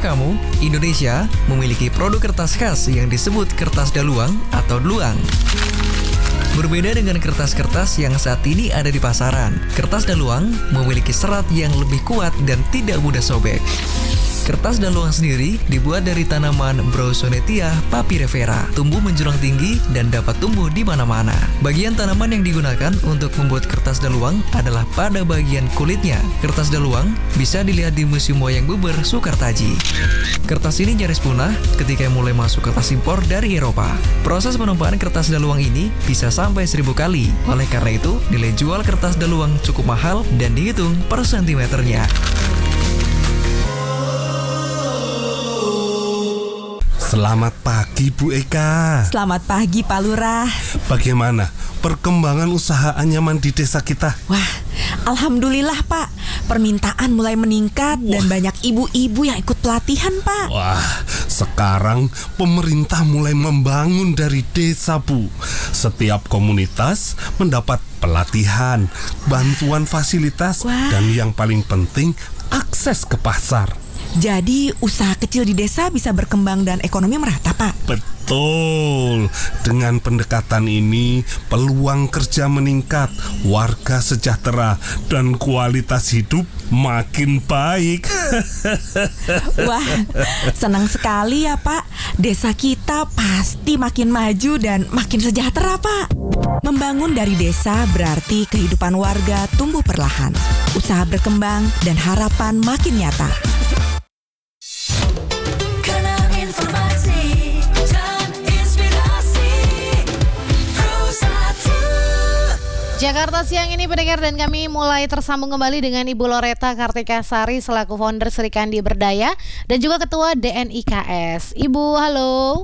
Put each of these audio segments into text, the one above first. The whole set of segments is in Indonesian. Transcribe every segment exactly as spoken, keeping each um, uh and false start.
kamu, Indonesia memiliki produk kertas khas yang disebut kertas daluang atau dluang. Berbeda dengan kertas-kertas yang saat ini ada di pasaran, kertas daluang memiliki serat yang lebih kuat dan tidak mudah sobek. Kertas daluang sendiri dibuat dari tanaman Brosonetia papyrifera, tumbuh menjulang tinggi dan dapat tumbuh di mana-mana. Bagian tanaman yang digunakan untuk membuat kertas daluang adalah pada bagian kulitnya. Kertas daluang bisa dilihat di Museum Wayang Beber Soekartaji. Kertas ini nyaris punah ketika mulai masuk kertas impor dari Eropa. Proses penumpahan kertas daluang ini bisa sampai seribu kali. Oleh karena itu, nilai jual kertas daluang cukup mahal dan dihitung per sentimeternya. Selamat pagi Bu Eka. Selamat pagi Pak Lurah. Bagaimana perkembangan usaha anyaman di desa kita? Wah, alhamdulillah Pak. Permintaan mulai meningkat Wah. dan banyak ibu-ibu yang ikut pelatihan Pak. Wah, sekarang pemerintah mulai membangun dari desa Bu. Setiap komunitas mendapat pelatihan, bantuan fasilitas, Wah. dan yang paling penting akses ke pasar. Jadi usaha kecil di desa bisa berkembang dan ekonomi merata Pak. Betul. Dengan pendekatan ini peluang kerja meningkat, warga sejahtera, dan kualitas hidup makin baik. Wah, senang sekali ya Pak. Desa kita pasti makin maju dan makin sejahtera Pak. Membangun dari desa berarti kehidupan warga tumbuh perlahan, usaha berkembang, dan harapan makin nyata. Jakarta Siang ini pendengar, dan kami mulai tersambung kembali dengan Ibu Loreta Kartika Sari selaku founder Sri Kandi Berdaya dan juga Ketua D N I K S. Ibu, halo.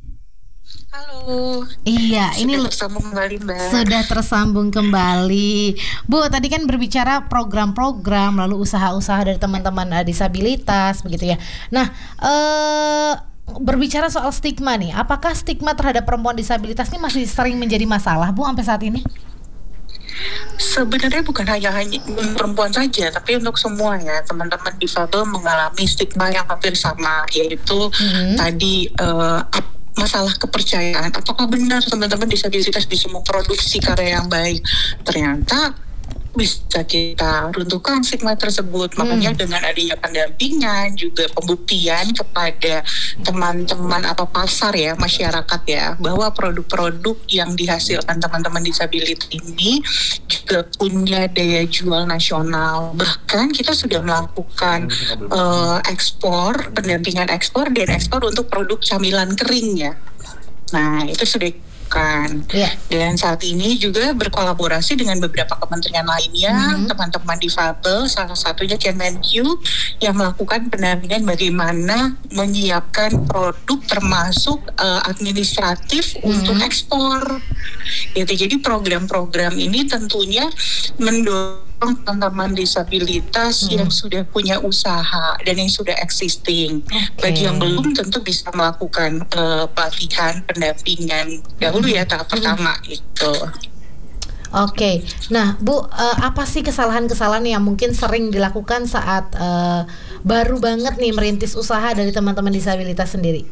Halo. Iya, sudah ini tersambung kembali Mbak. Sudah tersambung kembali. Bu, tadi kan berbicara program-program lalu usaha-usaha dari teman-teman uh, disabilitas begitu ya. Nah, eh berbicara soal stigma nih, apakah stigma terhadap perempuan disabilitas ini masih sering menjadi masalah Bu sampai saat ini? Sebenarnya bukan hanya hanya perempuan saja, tapi untuk semua ya, teman-teman difabel mengalami stigma yang hampir sama, yaitu mm-hmm. tadi uh, masalah kepercayaan. Apakah benar teman-teman disabilitas bisa memproduksi karya yang baik? Ternyata bisa kita runtuhkan stigma tersebut. Makanya hmm. dengan adanya pendampingan, juga pembuktian kepada teman-teman atau pasar ya, masyarakat ya, bahwa produk-produk yang dihasilkan teman-teman disabilitas ini juga punya daya jual nasional. Bahkan kita sudah melakukan uh, ekspor, pendampingan ekspor dan ekspor untuk produk camilan kering ya. Nah, itu sudah kan. Yeah. Dan saat ini juga berkolaborasi dengan beberapa kementerian lainnya, mm-hmm. teman-teman difabel, salah satunya Kemenq yang melakukan pendampingan bagaimana menyiapkan produk termasuk uh, administratif mm-hmm. untuk ekspor. Gitu. Jadi program-program ini tentunya mendorong teman-teman disabilitas hmm. yang sudah punya usaha dan yang sudah existing. Okay. Bagi yang belum tentu bisa melakukan uh, pelatihan, pendampingan dahulu ya tahap hmm. pertama itu. Oke, okay. Nah Bu, uh, apa sih kesalahan-kesalahan yang mungkin sering dilakukan saat uh, baru banget nih merintis usaha dari teman-teman disabilitas sendiri?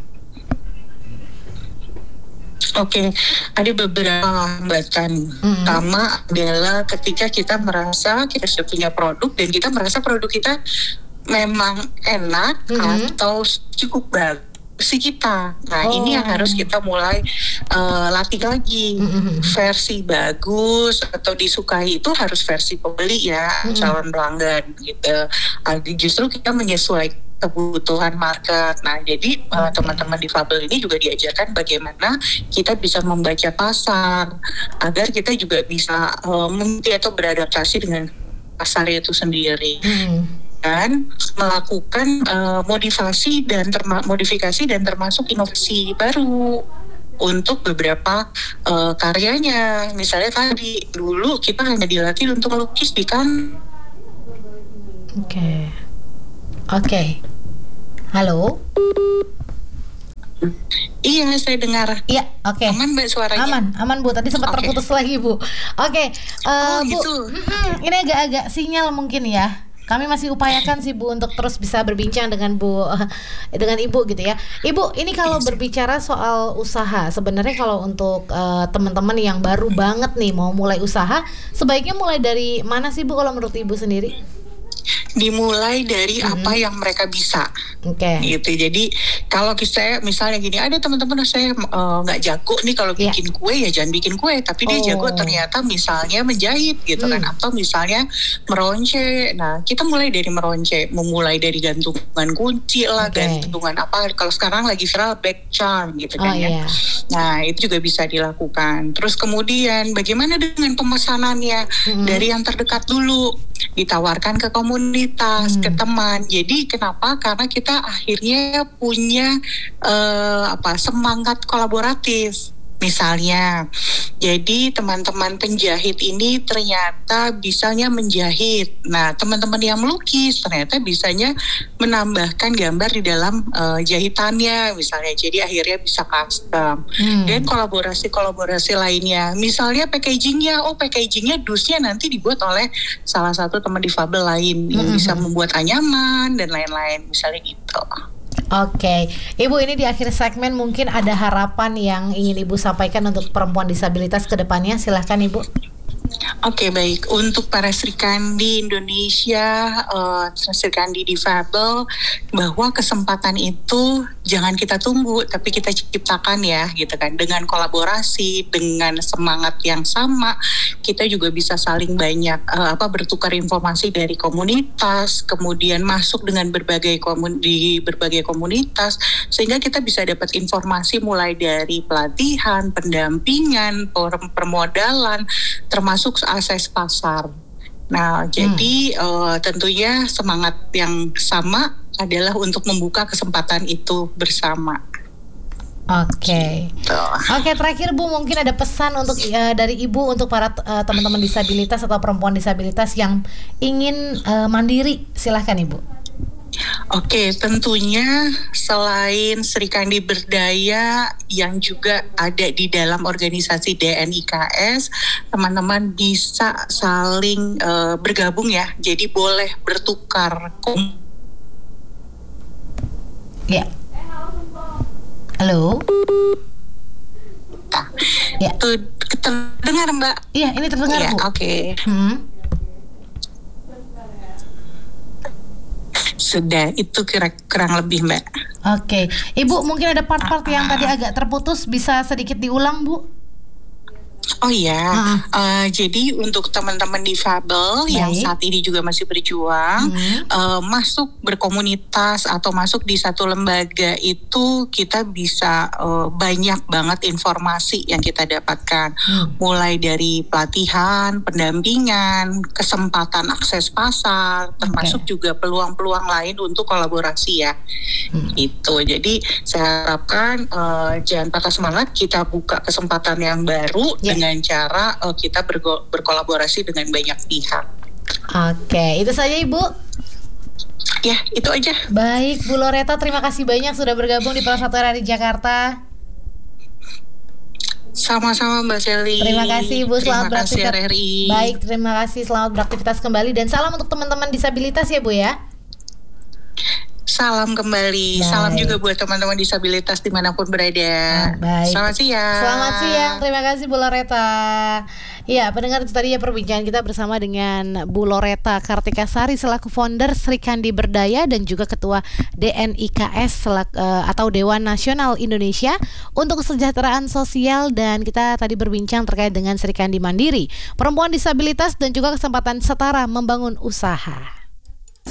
Oke, okay. ada beberapa hambatan. Mm-hmm. Pertama adalah ketika kita merasa kita sudah punya produk dan kita merasa produk kita memang enak mm-hmm. atau cukup bagus si kita. Nah, oh. ini yang harus kita mulai uh, latih lagi. Mm-hmm. Versi bagus atau disukai itu harus versi pembeli ya, mm-hmm. calon pelanggan gitu. Uh, justru kita menyesuaikan kebutuhan market. Nah, jadi uh, teman-teman difabel ini juga diajarkan bagaimana kita bisa membaca pasar agar kita juga bisa uh, mengikuti atau beradaptasi dengan pasar itu sendiri. Hmm. Dan melakukan uh, modifikasi dan terma- modifikasi dan termasuk inovasi baru untuk beberapa uh, karyanya. Misalnya tadi dulu kita hanya dilatih untuk melukis di kan. Oke. Okay. Oke, okay. Halo. Iya, saya dengar. Iya, oke. Okay. Aman Mbak suaranya? Aman, aman Bu. Tadi sempat okay. terputus lagi Bu. Oke, okay. uh, oh, Bu. gitu. Hmm, ini agak-agak sinyal mungkin ya. kami masih upayakan sih Bu untuk terus bisa berbincang dengan Bu dengan Ibu gitu ya. Ibu, ini kalau berbicara soal usaha, sebenarnya kalau untuk uh, teman-teman yang baru banget nih mau mulai usaha, sebaiknya mulai dari mana sih Bu kalau menurut Ibu sendiri? Dimulai dari hmm. apa yang mereka bisa, okay. gitu. Jadi kalau saya misalnya gini, ada teman-teman saya nggak uh, jago nih kalau yeah. bikin kue, ya jangan bikin kue, tapi oh. dia jago ternyata misalnya menjahit, gitu hmm. kan, atau misalnya meronce. Nah, kita mulai dari meronce, memulai dari gantungan kunci lah, okay. gantungan apa. Kalau sekarang lagi viral back charm, gitu kan oh, ya. Yeah. Nah, itu juga bisa dilakukan. Terus kemudian bagaimana dengan pemesanannya hmm. dari yang terdekat dulu, ditawarkan ke komunitas, hmm. ke teman. Jadi kenapa? Karena kita akhirnya punya uh, apa semangat kolaboratif. Misalnya, jadi teman-teman penjahit ini ternyata bisanya menjahit. Nah, teman-teman yang melukis ternyata bisanya menambahkan gambar di dalam uh, jahitannya, misalnya. Jadi akhirnya bisa custom. Hmm. Dan kolaborasi-kolaborasi lainnya. Misalnya packagingnya, oh packagingnya dusnya nanti dibuat oleh salah satu teman difabel lain yang hmm. bisa membuat anyaman dan lain-lain, misalnya gitu. Oke, okay. Ibu, ini di akhir segmen mungkin ada harapan yang ingin Ibu sampaikan untuk perempuan disabilitas ke depannya, silahkan Ibu. Oke, okay, baik. Untuk para Sri Kandi Indonesia, uh, Sri Kandi difabel, bahwa kesempatan itu jangan kita tunggu, tapi kita ciptakan ya, gitu kan. Dengan kolaborasi, dengan semangat yang sama, kita juga bisa saling banyak uh, apa bertukar informasi dari komunitas, kemudian masuk dengan berbagai komun di berbagai komunitas, sehingga kita bisa dapat informasi mulai dari pelatihan, pendampingan, permodalan, termasuk masuk akses pasar. Nah, jadi hmm. uh, tentunya semangat yang sama adalah untuk membuka kesempatan itu bersama. Oke, okay. gitu. Oke, okay, terakhir Bu, mungkin ada pesan untuk uh, dari Ibu untuk para uh, teman-teman disabilitas atau perempuan disabilitas yang ingin uh, mandiri, silahkan Ibu. Oke, tentunya selain Sri Kandi Berdaya yang juga ada di dalam organisasi D N I K S, teman-teman bisa saling uh, bergabung ya. Jadi boleh bertukar kom. Ya. Halo. Nah, ya. Itu terdengar Mbak? Iya, ini terdengar ya, Bu. Oke. Okay. Hmm. Sudah, itu kira kurang lebih Mbak. Oke, Ibu mungkin ada part-part uh, yang tadi agak terputus, bisa sedikit diulang Bu? Oh iya, uh. uh, jadi untuk teman-teman difabel yang saat ini juga masih berjuang, hmm. uh, masuk berkomunitas atau masuk di satu lembaga itu kita bisa uh, banyak banget informasi yang kita dapatkan, hmm. mulai dari pelatihan, pendampingan, kesempatan akses pasar, termasuk okay. juga peluang-peluang lain untuk kolaborasi ya, hmm. itu. Jadi saya harapkan uh, jangan patah semangat, kita buka kesempatan yang baru yeah. dengan cara uh, kita bergo- berkolaborasi dengan banyak pihak. Oke, itu saja Ibu. Ya, itu aja. Baik, Bu Loreta, terima kasih banyak sudah bergabung di Pala Satu R R I Jakarta. Sama-sama Mbak Seli. Terima kasih Ibu, selamat beraktivitas. R R I. Baik, terima kasih, selamat beraktivitas kembali dan salam untuk teman-teman disabilitas ya Bu ya. Salam kembali, baik. Salam juga buat teman-teman disabilitas dimanapun berada. Baik. Selamat siang. Selamat siang, terima kasih Bu Loreta. Ya, pendengar, itu tadi ya perbincangan kita bersama dengan Bu Loreta Kartikasari selaku founder Sri Kandi Berdaya dan juga Ketua D N I K S selak, uh, atau Dewan Nasional Indonesia untuk Kesejahteraan Sosial, dan kita tadi berbincang terkait dengan Sri Kandi Mandiri, perempuan disabilitas dan juga kesempatan setara membangun usaha.